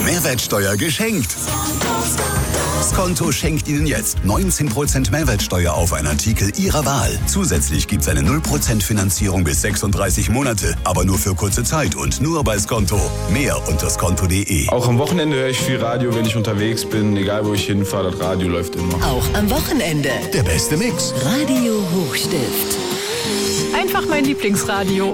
Mehrwertsteuer geschenkt. Skonto schenkt Ihnen jetzt 19% Mehrwertsteuer auf einen Artikel Ihrer Wahl. Zusätzlich gibt es eine 0% Finanzierung bis 36 Monate, aber nur für kurze Zeit und nur bei Skonto. Mehr unter skonto.de. Auch am Wochenende höre ich viel Radio, wenn ich unterwegs bin. Egal, wo ich hinfahre, das Radio läuft immer. Auch am Wochenende. Der beste Mix. Radio Hochstift. Einfach mein Lieblingsradio.